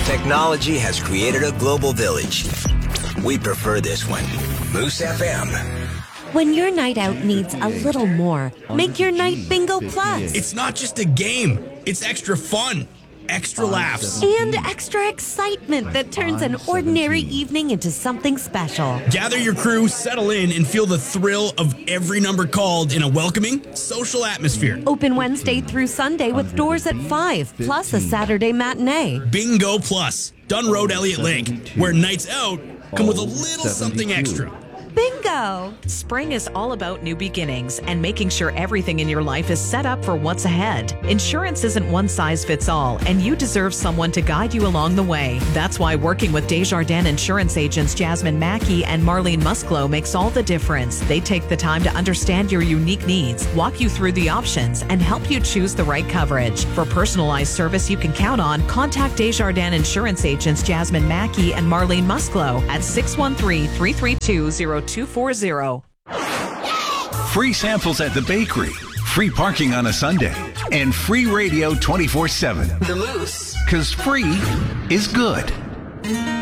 Technology has created a global village. We prefer this one. Moose FM. When your night out needs a little more, make your night Bingo Plus. It's not just a game. It's extra fun, extra laughs, and extra excitement that turns an ordinary evening into something special. Gather your crew, settle in, and feel the thrill of every number called in a welcoming, social atmosphere. Open Wednesday through Sunday with doors at 5, plus a Saturday matinee. Bingo Plus, Dunn Road, Elliott Lake, where nights out come with a little something extra. Bingo! Spring is all about new beginnings and making sure everything in your life is set up for what's ahead. Insurance isn't one size fits all, and you deserve someone to guide you along the way. That's why working with Desjardins insurance agents Jasmine Mackey and Marlene Musclo makes all the difference. They take the time to understand your unique needs, walk you through the options, and help you choose the right coverage. For personalized service you can count on, contact Desjardins insurance agents Jasmine Mackey and Marlene Musclo at 613-332-0240. Free samples at the bakery, free parking on a Sunday, and free radio 24/7. The Moose. 'Cause free is good.